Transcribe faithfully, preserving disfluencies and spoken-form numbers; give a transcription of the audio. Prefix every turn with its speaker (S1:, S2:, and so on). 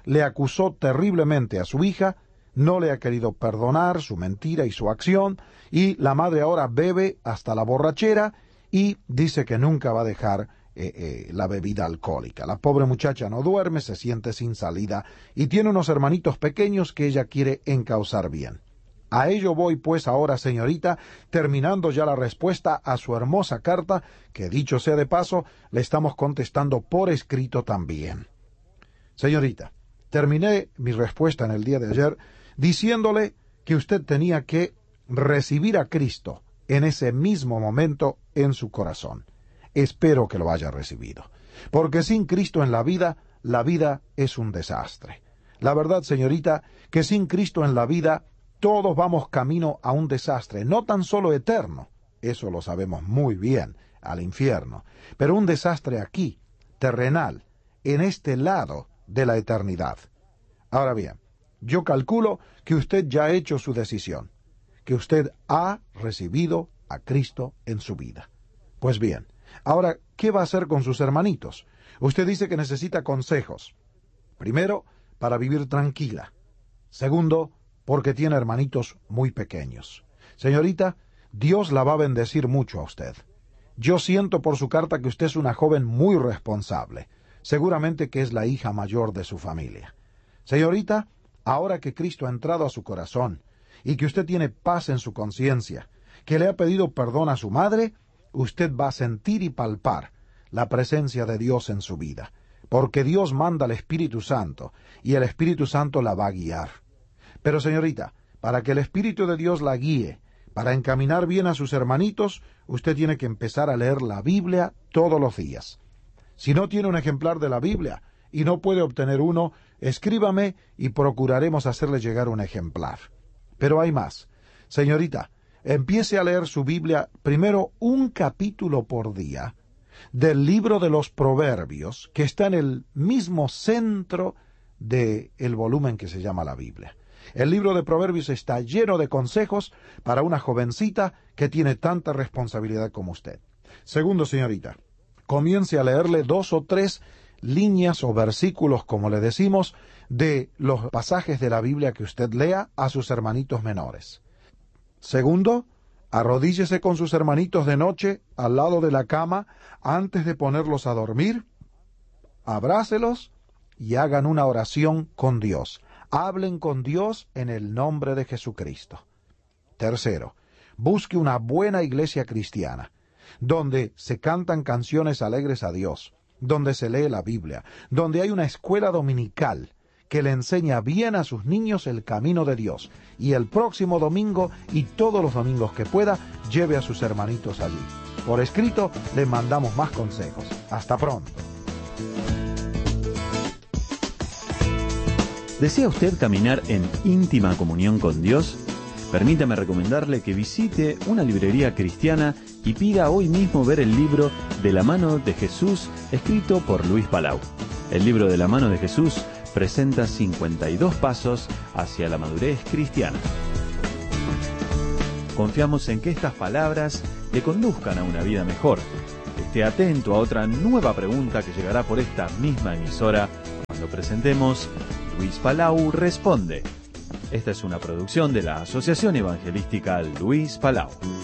S1: le acusó terriblemente a su hija, no le ha querido perdonar su mentira y su acción, y la madre ahora bebe hasta la borrachera y dice que nunca va a dejar eh, eh, la bebida alcohólica. La pobre muchacha no duerme, se siente sin salida y tiene unos hermanitos pequeños que ella quiere encauzar bien. A ello voy pues ahora, señorita, terminando ya la respuesta a su hermosa carta, que dicho sea de paso, le estamos contestando por escrito también. Señorita, terminé mi respuesta en el día de ayer diciéndole que usted tenía que recibir a Cristo en ese mismo momento en su corazón. Espero que lo haya recibido, porque sin Cristo en la vida, la vida es un desastre. La verdad, señorita, que sin Cristo en la vida, todos vamos camino a un desastre, no tan solo eterno, eso lo sabemos muy bien, al infierno, pero un desastre aquí, terrenal, en este lado de la eternidad. Ahora bien, yo calculo que usted ya ha hecho su decisión, que usted ha recibido a Cristo en su vida. Pues bien, ahora, ¿qué va a hacer con sus hermanitos? Usted dice que necesita consejos. Primero, para vivir tranquila. Segundo, porque tiene hermanitos muy pequeños. Señorita, Dios la va a bendecir mucho a usted. Yo siento por su carta que usted es una joven muy responsable. Seguramente que es la hija mayor de su familia. Señorita, ahora que Cristo ha entrado a su corazón y que usted tiene paz en su conciencia, que le ha pedido perdón a su madre, usted va a sentir y palpar la presencia de Dios en su vida, porque Dios manda al Espíritu Santo y el Espíritu Santo la va a guiar. Pero señorita, para que el Espíritu de Dios la guíe, para encaminar bien a sus hermanitos, usted tiene que empezar a leer la Biblia todos los días. Si no tiene un ejemplar de la Biblia y no puede obtener uno, escríbame y procuraremos hacerle llegar un ejemplar. Pero hay más. Señorita, empiece a leer su Biblia primero un capítulo por día del libro de los Proverbios, que está en el mismo centro del volumen que se llama la Biblia. El libro de Proverbios está lleno de consejos para una jovencita que tiene tanta responsabilidad como usted. Segundo, señorita, comience a leerle dos o tres líneas o versículos, como le decimos, de los pasajes de la Biblia que usted lea a sus hermanitos menores. Segundo, arrodíllese con sus hermanitos de noche al lado de la cama antes de ponerlos a dormir, abrácelos y hagan una oración con Dios. Hablen con Dios en el nombre de Jesucristo. Tercero, busque una buena iglesia cristiana, donde se cantan canciones alegres a Dios, donde se lee la Biblia, donde hay una escuela dominical que le enseña bien a sus niños el camino de Dios. Y el próximo domingo y todos los domingos que pueda, lleve a sus hermanitos allí. Por escrito, le mandamos más consejos. Hasta pronto.
S2: ¿Desea usted caminar en íntima comunión con Dios? Permítame recomendarle que visite una librería cristiana y pida hoy mismo ver el libro De la mano de Jesús, escrito por Luis Palau. El libro De la mano de Jesús presenta cincuenta y dos pasos hacia la madurez cristiana. Confiamos en que estas palabras le conduzcan a una vida mejor. Esté atento a otra nueva pregunta que llegará por esta misma emisora cuando presentemos Luis Palau Responde. Esta es una producción de la Asociación Evangelística Luis Palau.